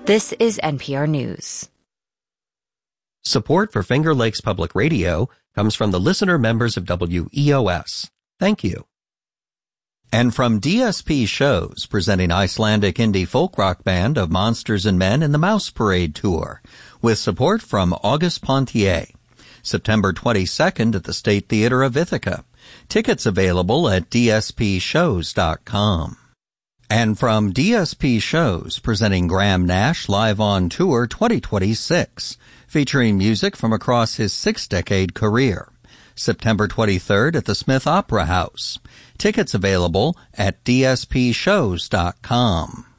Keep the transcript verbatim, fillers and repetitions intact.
This is N P R News. Support for Finger Lakes Public Radio comes from the listener members of W E O S. Thank you. And from D S P Shows, presenting Icelandic indie folk rock band of Monsters and Men in the Mouse Parade Tour, with support from August Pontier. September twenty-second at the State Theater of Ithaca. Tickets available at d s p shows dot com. And from D S P Shows, presenting Graham Nash Live on Tour twenty twenty-six, featuring music from across his six-decade career. September twenty-third at the Smith Opera House. Tickets available at d s p shows dot com.